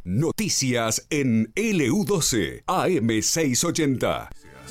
Noticias en LU12 AM680.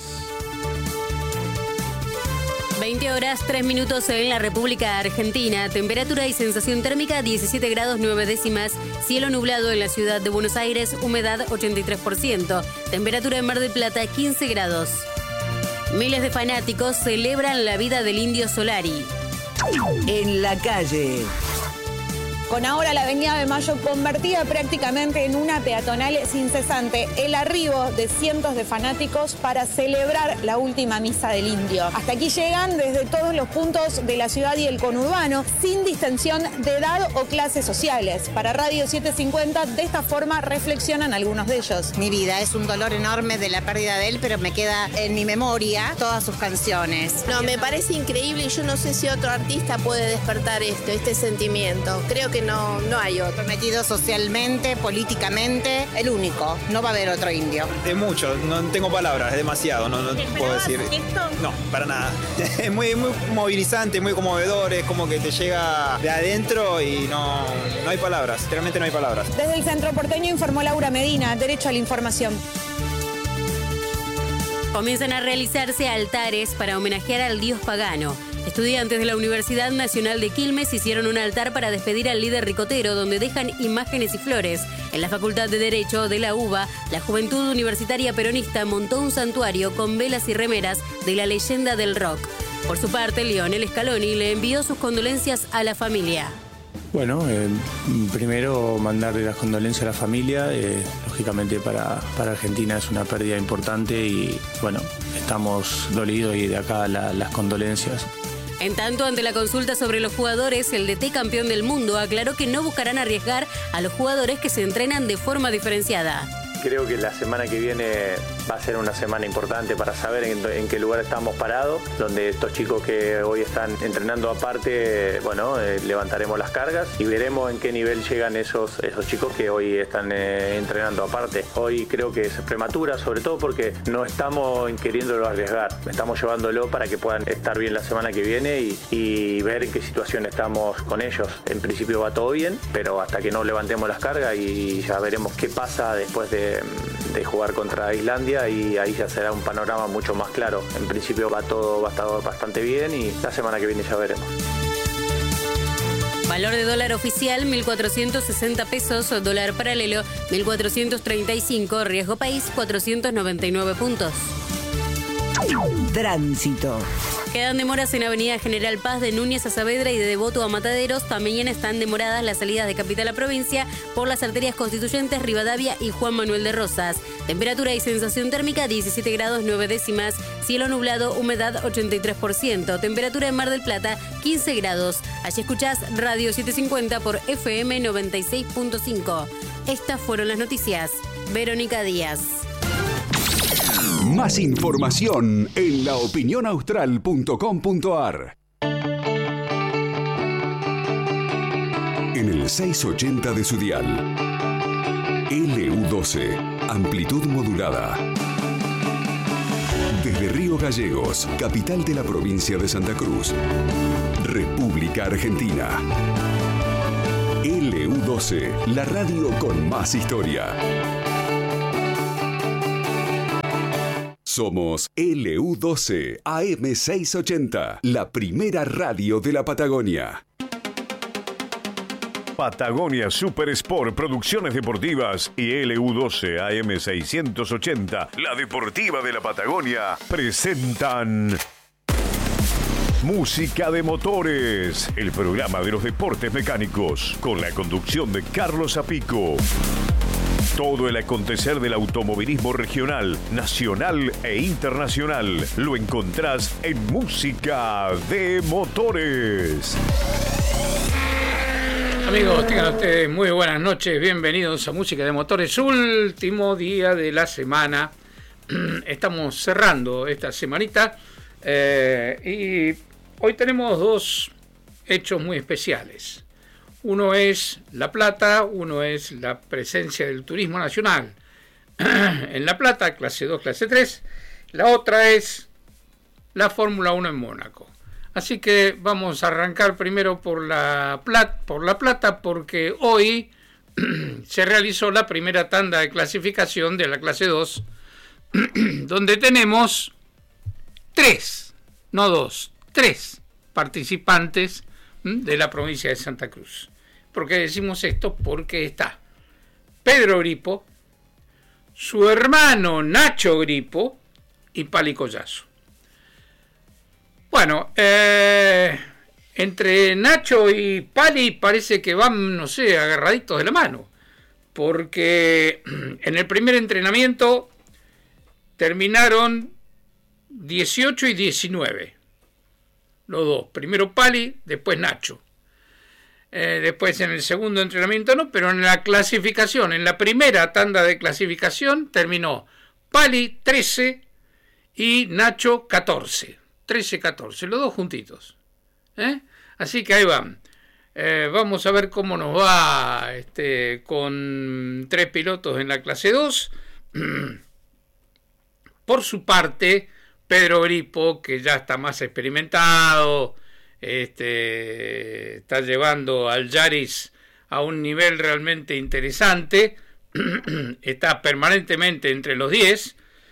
20 horas, 3 minutos en la República Argentina. Temperatura y sensación térmica 17 grados 9 décimas. Cielo nublado en la ciudad de Buenos Aires. Humedad 83%. Temperatura en Mar del Plata 15 grados. Miles de fanáticos celebran la vida del Indio Solari. En la calle. Con ahora la Avenida de Mayo convertida prácticamente en una peatonal sin cesante, el arribo de cientos de fanáticos para celebrar la última misa del Indio. Hasta aquí llegan desde todos los puntos de la ciudad y el conurbano, sin distinción de edad o clases sociales. Para Radio 750, de esta forma reflexionan algunos de ellos. Mi vida es un dolor enorme de la pérdida de él, pero me queda en mi memoria todas sus canciones. No, me parece increíble y yo no sé si otro artista puede despertar este sentimiento. Creo que no hay otro. Prometido socialmente, políticamente, el único. No va a haber otro indio. Es mucho, no tengo palabras, es demasiado, no puedo decir. ¿Esto? No, para nada. Es muy movilizante, muy conmovedor, es como que te llega de adentro y no hay palabras, realmente no hay palabras. Desde el centro porteño informó Laura Medina, Derecho a la Información. Comienzan a realizarse altares para homenajear al dios pagano. Estudiantes de la Universidad Nacional de Quilmes hicieron un altar para despedir al líder ricotero, donde dejan imágenes y flores. En la Facultad de Derecho de la UBA, la Juventud Universitaria Peronista montó un santuario con velas y remeras de la leyenda del rock. Por su parte, Lionel Scaloni le envió sus condolencias a la familia. Bueno, primero mandarle las condolencias a la familia. Lógicamente para Argentina es una pérdida importante y bueno, estamos dolidos y de acá las condolencias. En tanto, ante la consulta sobre los jugadores, el DT campeón del mundo aclaró que no buscarán arriesgar a los jugadores que se entrenan de forma diferenciada. Creo que la semana que viene va a ser una semana importante para saber en qué lugar estamos parados, donde estos chicos que hoy están entrenando aparte, levantaremos las cargas y veremos en qué nivel llegan esos chicos que hoy están entrenando aparte. Hoy creo que es prematura, sobre todo porque no estamos queriéndolo arriesgar, estamos llevándolo para que puedan estar bien la semana que viene y ver en qué situación estamos con ellos. En principio va todo bien, pero hasta que no levantemos las cargas y ya veremos qué pasa después de jugar contra Islandia y ahí ya será un panorama mucho más claro. En principio va a estar bastante bien y la semana que viene ya veremos. Valor de dólar oficial 1.460 pesos, dólar paralelo 1.435, riesgo país 499 puntos. Tránsito. Quedan demoras en Avenida General Paz de Núñez a Saavedra y de Devoto a Mataderos. También están demoradas las salidas de Capital a Provincia por las arterias Constituyentes, Rivadavia y Juan Manuel de Rosas. Temperatura y sensación térmica 17 grados 9 décimas. Cielo nublado, humedad 83%. Temperatura en Mar del Plata 15 grados. Allí escuchás Radio 750 por FM 96.5. Estas fueron las noticias. Verónica Díaz. Más información en laopinionaustral.com.ar. En el 680 de su dial. LU12, amplitud modulada. Desde Río Gallegos, capital de la provincia de Santa Cruz. República Argentina. LU12, la radio con más historia. Somos LU12 AM680, la primera radio de la Patagonia. Patagonia Super Sport, Producciones Deportivas y LU12 AM680, la deportiva de la Patagonia, presentan Música de Motores, el programa de los deportes mecánicos, con la conducción de Carlos Apico. Todo el acontecer del automovilismo regional, nacional e internacional lo encontrás en Música de Motores. Amigos, tengan ustedes muy buenas noches, bienvenidos a Música de Motores, último día de la semana. Estamos cerrando esta semanita y hoy tenemos dos hechos muy especiales. Uno es La Plata, uno es la presencia del turismo nacional en La Plata, clase 2, clase 3. La otra es la Fórmula 1 en Mónaco. Así que vamos a arrancar primero por La Plata, porque hoy se realizó la primera tanda de clasificación de la clase 2, donde tenemos 3 participantes de la provincia de Santa Cruz. ¿Por qué decimos esto? Porque está Pedro Gripo, su hermano Nacho Gripo y Pali Collazo. Bueno, entre Nacho y Pali parece que van, no sé, agarraditos de la mano, porque en el primer entrenamiento terminaron 18 y 19, los dos, primero Pali, después Nacho. Después en el segundo entrenamiento no, pero en la clasificación, en la primera tanda de clasificación terminó Pali 13 y Nacho 14, 13-14, los dos juntitos. Así que ahí van. Vamos a ver cómo nos va con 3 pilotos en la clase 2. Por su parte, Pedro Gripo, que ya está más experimentado, está llevando al Yaris a un nivel realmente interesante, está permanentemente entre los 10,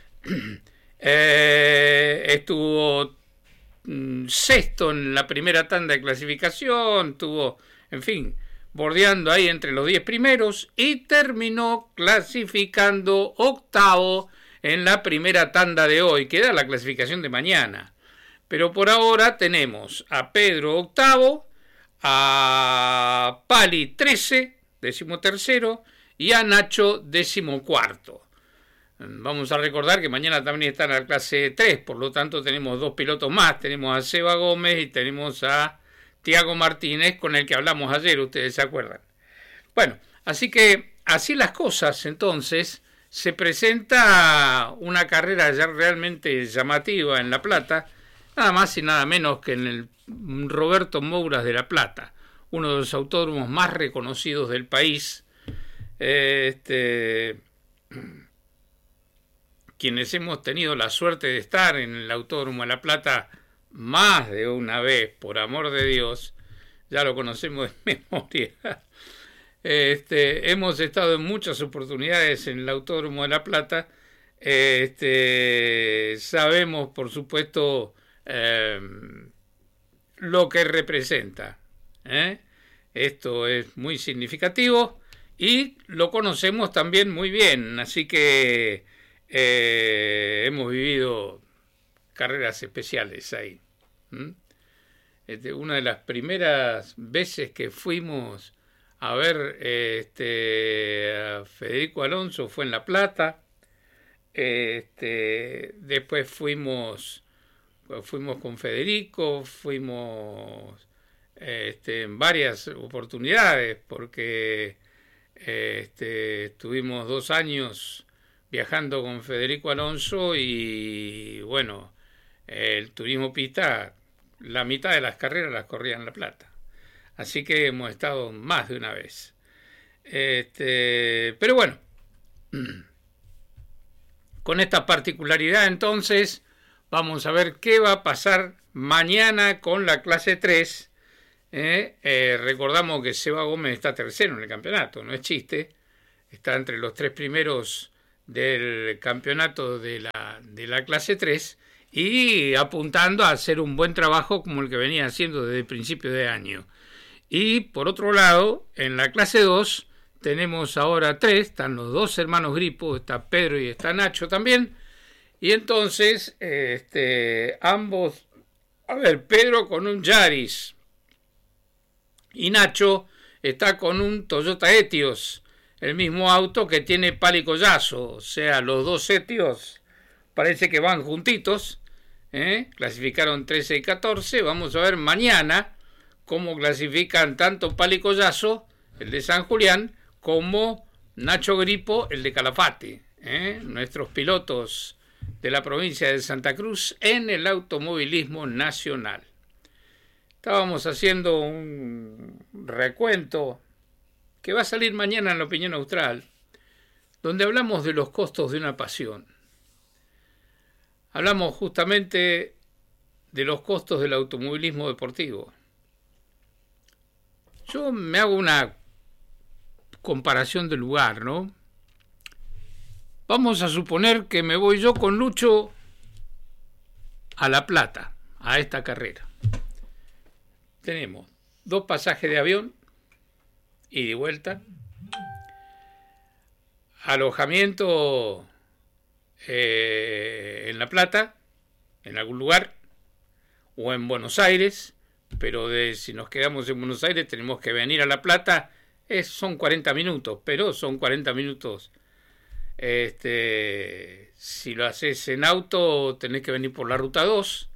estuvo sexto en la primera tanda de clasificación, estuvo, en fin, bordeando ahí entre los 10 primeros y terminó clasificando octavo en la primera tanda de hoy. Queda la clasificación de mañana. Pero por ahora tenemos a Pedro octavo, a Pali 13, 13º, y a Nacho 14º. Vamos a recordar que mañana también está en la clase 3, por lo tanto tenemos 2 pilotos más. Tenemos a Seba Gómez y tenemos a Tiago Martínez, con el que hablamos ayer, ustedes se acuerdan. Bueno, así que así las cosas, entonces se presenta una carrera ya realmente llamativa en La Plata, nada más y nada menos que en el Roberto Mouras de La Plata, uno de los autódromos más reconocidos del país. Quienes hemos tenido la suerte de estar en el Autódromo de La Plata más de una vez, por amor de Dios, ya lo conocemos de memoria. Hemos estado en muchas oportunidades en el Autódromo de La Plata. Sabemos, por supuesto, lo que representa. Esto es muy significativo y lo conocemos también muy bien, así que hemos vivido carreras especiales ahí. Una de las primeras veces que fuimos a ver a Federico Alonso fue en La Plata. Después fuimos con Federico, fuimos en varias oportunidades, porque estuvimos 2 años viajando con Federico Alonso y bueno, el turismo pista, la mitad de las carreras las corría en La Plata. Así que hemos estado más de una vez. Pero bueno, con esta particularidad entonces vamos a ver qué va a pasar mañana con la clase 3. Recordamos que Seba Gómez está tercero en el campeonato, no es chiste. Está entre los 3 primeros del campeonato de la clase 3 y apuntando a hacer un buen trabajo como el que venía haciendo desde el principio de año. Y por otro lado, en la clase 2 tenemos ahora 3, están los 2 hermanos Gripo, está Pedro y está Nacho también. Y entonces, ambos, Pedro con un Yaris y Nacho está con un Toyota Etios, el mismo auto que tiene Pali Collazo, o sea, los 2 Etios parece que van juntitos, clasificaron 13 y 14, vamos a ver mañana cómo clasifican tanto Pali Collazo, el de San Julián, como Nacho Gripo, el de Calafate, nuestros pilotos de la provincia de Santa Cruz en el automovilismo nacional. Estábamos haciendo un recuento que va a salir mañana en La Opinión Austral, donde hablamos de los costos de una pasión. Hablamos justamente de los costos del automovilismo deportivo. Yo me hago una comparación de lugar, ¿no? Vamos a suponer que me voy yo con Lucho a La Plata, a esta carrera. Tenemos 2 pasajes de avión, ida y de vuelta, alojamiento en La Plata, en algún lugar, o en Buenos Aires, pero si nos quedamos en Buenos Aires tenemos que venir a La Plata, son 40 minutos, pero son 40 minutos. Si lo haces en auto tenés que venir por la ruta 2.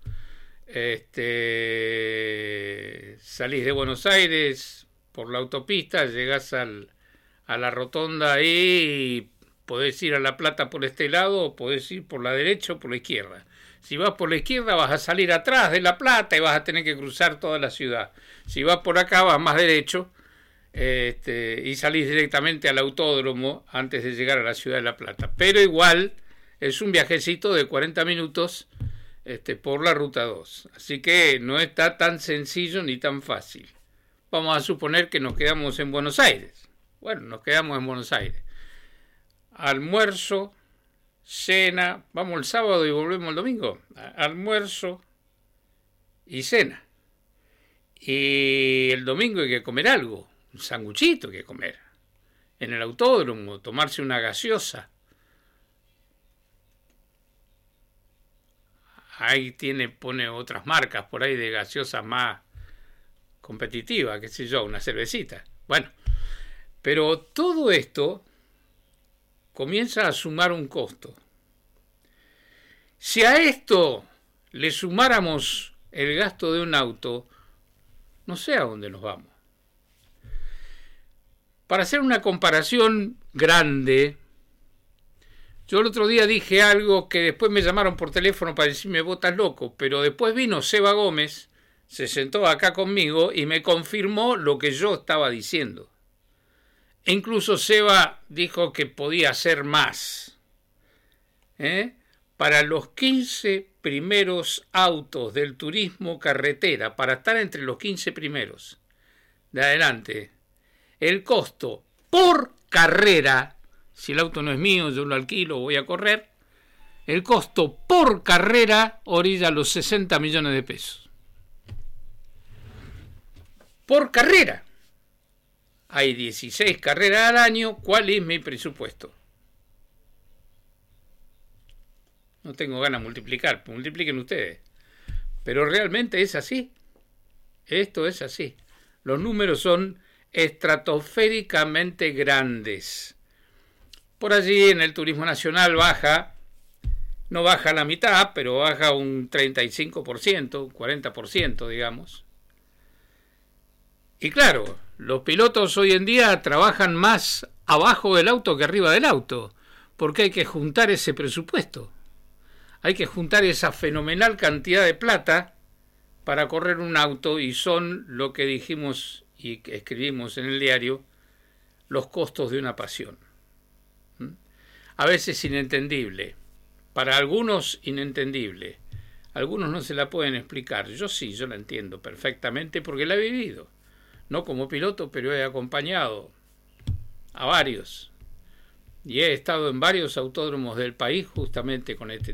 Salís de Buenos Aires por la autopista, llegás a la rotonda ahí y podés ir a La Plata por este lado o podés ir por la derecha o por la izquierda. Si vas por la izquierda vas a salir atrás de La Plata y vas a tener que cruzar toda la ciudad. Si vas por acá vas más derecho y salís directamente al autódromo antes de llegar a la ciudad de La Plata. Pero igual es un viajecito de 40 minutos por la ruta 2. Así que no está tan sencillo ni tan fácil. Vamos a suponer que nos quedamos en Buenos Aires. Bueno, nos quedamos en Buenos Aires. Almuerzo, cena, vamos el sábado y volvemos el domingo. Almuerzo y cena. Y el domingo hay que comer algo, un sanguchito hay que comer. En el autódromo, tomarse una gaseosa. Ahí pone otras marcas por ahí de gaseosas más competitivas, qué sé yo, una cervecita. Bueno, pero todo esto comienza a sumar un costo. Si a esto le sumáramos el gasto de un auto, no sé a dónde nos vamos. Para hacer una comparación grande, yo el otro día dije algo que después me llamaron por teléfono para decirme vos estás loco, pero después vino Seba Gómez, se sentó acá conmigo y me confirmó lo que yo estaba diciendo. E incluso Seba dijo que podía hacer más. Para los 15 primeros autos del turismo carretera, para estar entre los 15 primeros de adelante, el costo por carrera, si el auto no es mío, yo lo alquilo o voy a correr, el costo por carrera orilla los 60 millones de pesos. Por carrera. Hay 16 carreras al año. ¿Cuál es mi presupuesto? No tengo ganas de multiplicar. Multipliquen ustedes. Pero realmente es así. Esto es así. Los números son estratosféricamente grandes. Por allí en el turismo nacional baja, no baja la mitad, pero baja un 35%, 40%, digamos. Y claro, los pilotos hoy en día trabajan más abajo del auto que arriba del auto, porque hay que juntar ese presupuesto. Hay que juntar esa fenomenal cantidad de plata para correr un auto y son lo que dijimos y que escribimos en el diario, los costos de una pasión. A veces inentendible, para algunos inentendible, algunos no se la pueden explicar. Yo sí, yo la entiendo perfectamente porque la he vivido. No como piloto, pero he acompañado a varios. Y he estado en varios autódromos del país justamente con este